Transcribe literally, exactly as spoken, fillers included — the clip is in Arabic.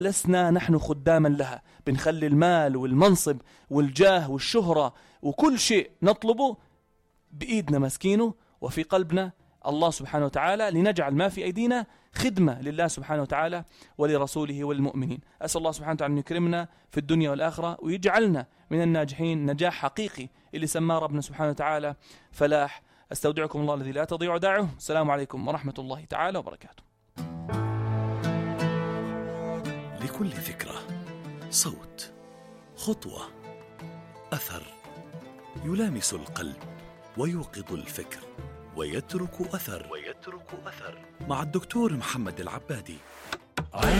لسنا نحن خداما لها، بنخلي المال والمنصب والجاه والشهرة وكل شيء نطلبه بإيدنا مسكينه وفي قلبنا الله سبحانه وتعالى، لنجعل ما في أيدينا خدمة لله سبحانه وتعالى ولرسوله والمؤمنين. أسأل الله سبحانه وتعالى أن يكرمنا في الدنيا والآخرة ويجعلنا من الناجحين نجاح حقيقي اللي سماه ربنا سبحانه وتعالى فلاح. أستودعكم الله الذي لا تضيع ودائعه. السلام عليكم ورحمة الله تعالى وبركاته. لكل فكرة صوت، خطوة، أثر يلامس القلب ويوقظ الفكر ويترك أثر ويترك أثر مع الدكتور محمد العبادي.